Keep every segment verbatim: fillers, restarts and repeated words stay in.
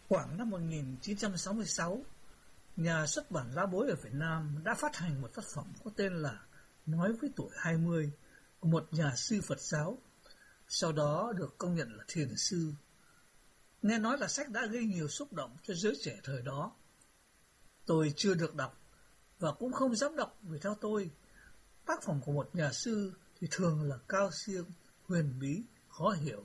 Khoảng năm một nghìn chín trăm sáu mươi sáu, nhà xuất bản Lá Bối ở Việt Nam đã phát hành một tác phẩm có tên là Nói với tuổi hai mươi của một nhà sư Phật giáo, sau đó được công nhận là thiền sư. Nghe nói là sách đã gây nhiều xúc động cho giới trẻ thời đó. Tôi chưa được đọc và cũng không dám đọc vì theo tôi, tác phẩm của một nhà sư thì thường là cao siêu, huyền bí, khó hiểu.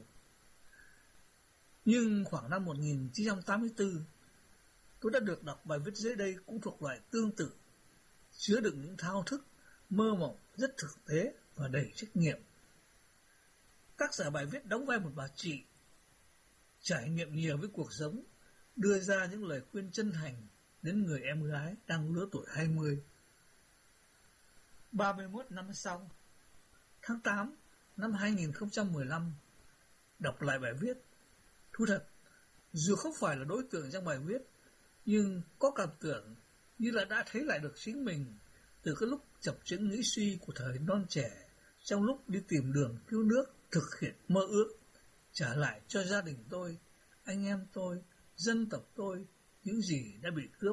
Nhưng khoảng năm một nghìn chín trăm tám mươi tư, tôi đã được đọc bài viết dưới đây cũng thuộc loại tương tự, chứa đựng những thao thức, mơ mộng rất thực tế và đầy trách nhiệm. Tác giả bài viết đóng vai một bà chị, trải nghiệm nhiều với cuộc sống, đưa ra những lời khuyên chân thành đến người em gái đang lứa tuổi hai mươi. ba mươi mốt năm sau, tháng tám năm hai nghìn không trăm mười lăm, đọc lại bài viết, thú thật, dù không phải là đối tượng trong bài viết, nhưng có cảm tưởng như là đã thấy lại được chính mình từ cái lúc chập chững nghĩ suy của thời non trẻ, trong lúc đi tìm đường cứu nước, thực hiện mơ ước, trả lại cho gia đình tôi, anh em tôi, dân tộc tôi những gì đã bị cướp.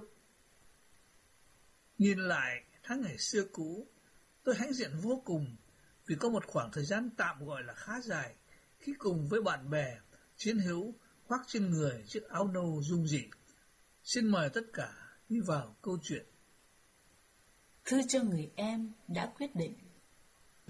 Nhìn lại tháng ngày xưa cũ, tôi hãnh diện vô cùng vì có một khoảng thời gian tạm gọi là khá dài khi cùng với bạn bè chiến hữu khoác trên người chiếc áo nâu dung dị. Xin mời tất cả đi vào câu chuyện. Thư cho người em đã quyết định